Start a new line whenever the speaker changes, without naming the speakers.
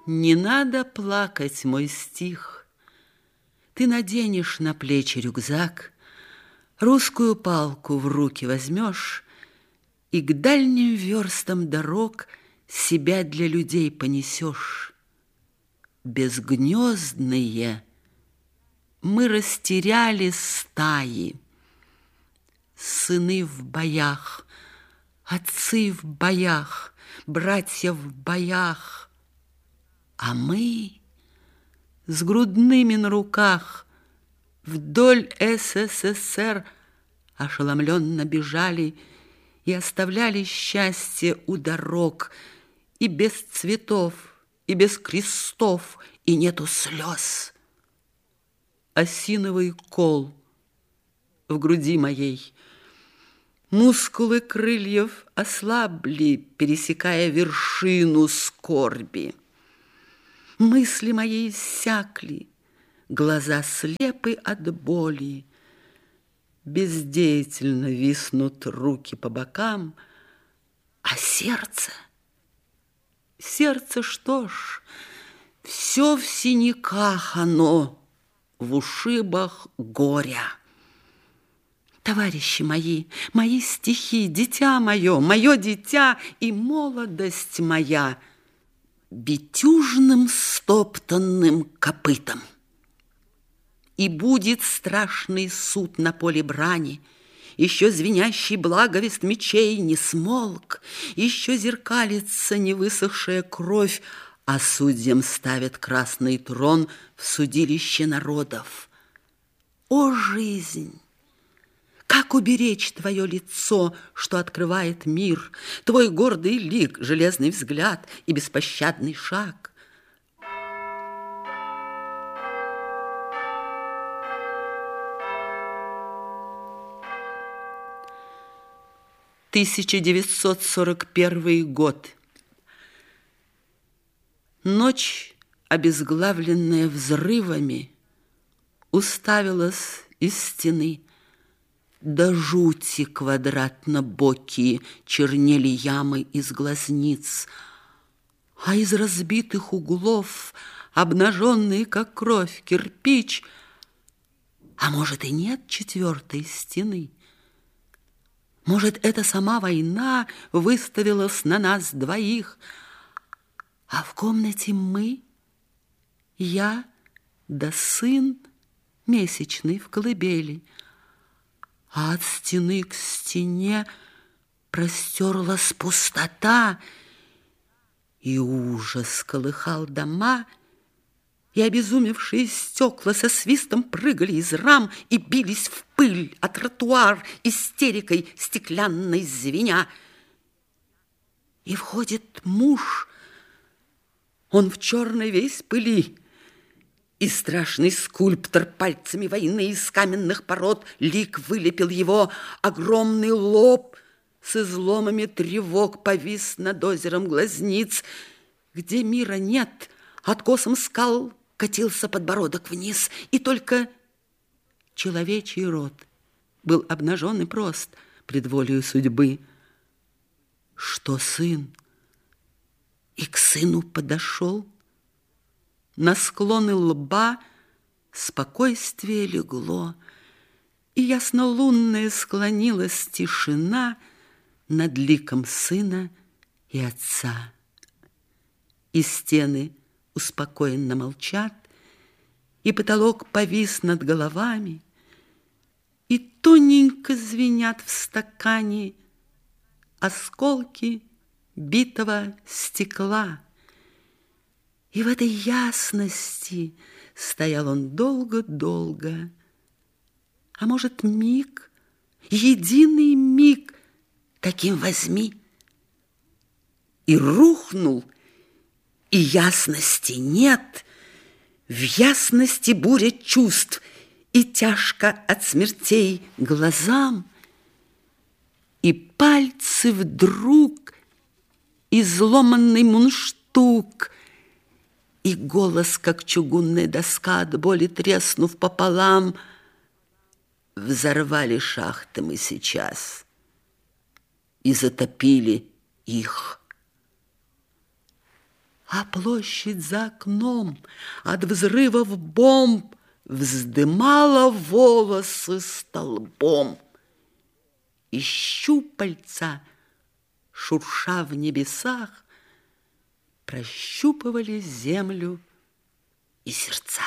Не надо плакать, мой стих. Ты наденешь на плечи рюкзак, русскую палку в руки возьмешь и к дальним верстам дорог себя для людей понесешь. Безгнездные мы растеряли стаи, сыны в боях, отцы в боях, братья в боях, а мы с грудными на руках вдоль СССР ошеломленно бежали и оставляли счастье у дорог, и без цветов, и без крестов, и нету слез. Осиновый кол в груди моей, мускулы крыльев ослабли, пересекая вершину скорби. Мысли мои иссякли, глаза слепы от боли, бездеятельно виснут руки по бокам, а сердце что ж, все в синяках оно, в ушибах горя. Товарищи мои, мои стихи, дитя мое дитя и молодость моя битюжным стоптанным копытом. И будет страшный суд на поле брани, еще звенящий благовест мечей не смолк, еще зеркалится невысохшая кровь, а судьям ставят красный трон в судилище народов. О, жизнь! Как уберечь твое лицо, что открывает мир, твой гордый лик, железный взгляд и беспощадный шаг? 1941 год. Ночь, обезглавленная взрывами, уставилась из стены. До жути квадратно-бокие чернели ямы из глазниц, а из разбитых углов, обнаженный, как кровь, кирпич, а может, и нет четвертой стены. Может, это сама война выставилась на нас двоих, а в комнате мы, я да сын месячный в колыбели, а от стены к стене простерлась пустота, и ужас колыхал дома, и обезумевшие стекла со свистом прыгали из рам и бились в пыль, а тротуар истерикой стеклянной звеня. И входит муж, он в черной весь пыли, и страшный скульптор пальцами войны из каменных пород лик вылепил его, огромный лоб с изломами тревог повис над озером глазниц, где мира нет, откосом скал катился подбородок вниз, и только человечий рот был обнажен и прост пред волею судьбы. Что сын? И к сыну подошел. На склоны лба спокойствие легло, и яснолунная склонилась тишина над ликом сына и отца. И стены успокоенно молчат, и потолок повис над головами, и тоненько звенят в стакане осколки битого стекла. И в этой ясности стоял он долго-долго, а может, миг, единый миг, таким возьми, и рухнул, и ясности нет, в ясности буря чувств, и тяжко от смертей глазам, и пальцы вдруг, изломанный мундштук, и голос, как чугунная доска, от боли треснув пополам. Взорвали шахты мы сейчас и затопили их. А площадь за окном от взрывов бомб вздымала волосы столбом. И щупальца, шурша в небесах, прощупывали землю и сердца.